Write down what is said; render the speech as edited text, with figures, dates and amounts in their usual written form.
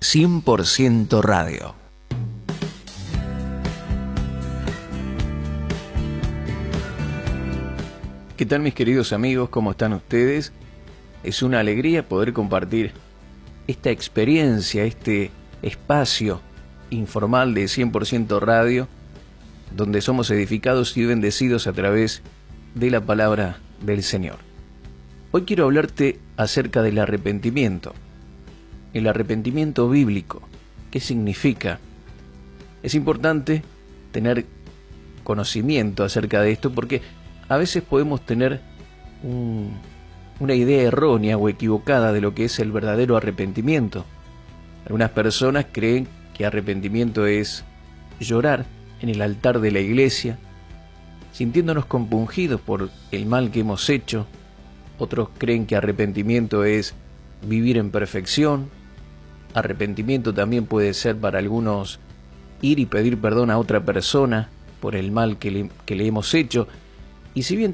100% Radio. ¿Qué tal, mis queridos amigos? ¿Cómo están ustedes? Es una alegría poder compartir esta experiencia, este espacio informal de 100% Radio, donde somos edificados y bendecidos a través de la palabra del Señor. Hoy quiero hablarte acerca del arrepentimiento. El arrepentimiento bíblico. ¿Qué significa? Es importante tener conocimiento acerca de esto porque a veces podemos tener una idea errónea o equivocada de lo que es el verdadero arrepentimiento. Algunas personas creen que arrepentimiento es llorar en el altar de la iglesia, sintiéndonos compungidos por el mal que hemos hecho. Otros creen que arrepentimiento es vivir en perfección. Arrepentimiento también puede ser para algunos ir y pedir perdón a otra persona por el mal que le hemos hecho. Y si bien